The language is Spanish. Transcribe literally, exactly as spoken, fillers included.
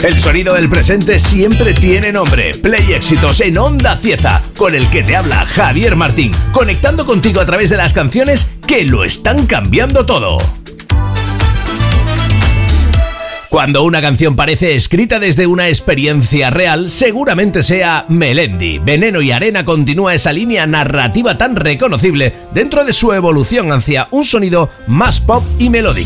El sonido del presente siempre tiene nombre. Play Éxitos en Onda Cieza, con el que te habla Javier Martín, conectando contigo a través de las canciones que lo están cambiando todo. Cuando una canción parece escrita desde una experiencia real, seguramente sea Melendi. Veneno y Arena continúa esa línea narrativa tan reconocible dentro de su evolución hacia un sonido más pop y melódico.